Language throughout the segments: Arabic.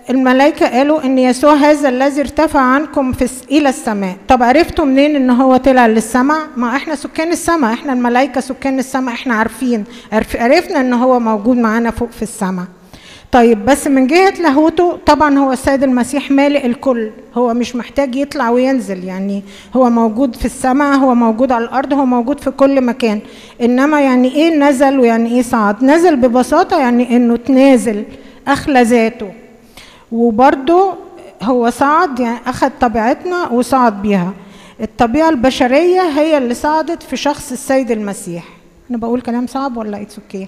الملائكة قالوا ان يسوع هذا الذي ارتفع عنكم الى السماء. طب عرفتوا منين ان هو طلع للسماء؟ ما احنا سكان السماء، احنا الملائكة سكان السماء، احنا عرفنا ان هو موجود معانا فوق في السماء. طيب بس من جهة لاهوته طبعا هو السيد المسيح مالئ الكل، هو مش محتاج يطلع وينزل، يعني هو موجود في السماء، هو موجود على الارض، هو موجود في كل مكان. انما يعني ايه نزل ويعني ايه صعد؟ نزل ببساطة يعني انه تنازل، اخلى ذاته، وبرضه هو صعد يعني اخذ طبيعتنا وصعد بيها. الطبيعة البشرية هي اللي صعدت في شخص السيد المسيح. انا بقول كلام صعب ولا اتس اوكي؟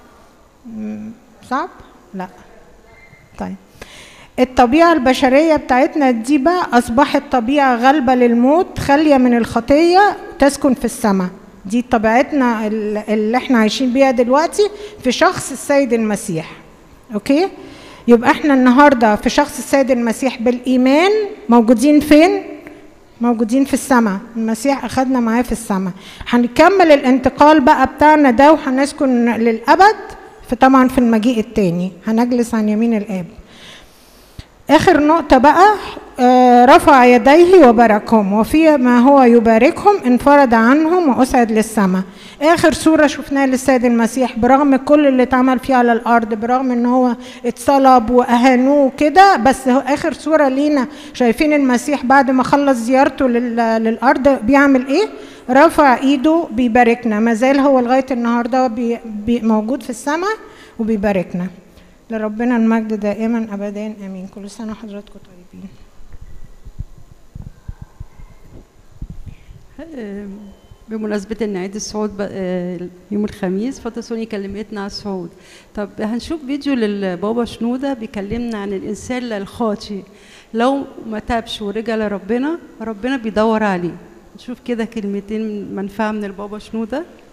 صعب؟ لا. طيب الطبيعة البشرية بتاعتنا دي بقى أصبحت طبيعة غالبة للموت، خالية من الخطية، تسكن في السماء. دي طبيعتنا اللي احنا عايشين بيها دلوقتي في شخص السيد المسيح. اوكي؟ يبقى احنا النهاردة في شخص السيد المسيح بالإيمان موجودين فين؟ موجودين في السماء. المسيح أخذنا معاه في السماء. هنكمل الانتقال بقى بتاعنا ده وهنسكن للأبد طبعا في المجيء التاني، هنجلس عن يمين الآب. آخر نقطة بقى، رفع يديه وباركهم، وفيما هو يباركهم انفرد عنهم وأسعد للسماء. آخر صورة شفناها للسيد المسيح برغم كل اللي اتعمل فيه على الأرض، برغم إن هو اتصلب وأهانوه كده، بس آخر صورة لينا شايفين المسيح بعد ما خلص زيارته للأرض بيعمل إيه؟ رفع إيده بيباركنا، ما زال هو لغاية النهاردة موجود في السماء وبيباركنا. لربنا المجد دائما أبدا آمين. كل سنة وحضراتكم طيبين. بمناسبة ان عيد الصعود يوم الخميس، فتصوني كلمتنا على الصعود. طب هنشوف فيديو للبابا شنودة بيكلمنا عن الانسان الخاطئ لو ما تابش ورجع لربنا، ربنا بيدور عليه. نشوف كده كلمتين منفعة من البابا شنودة.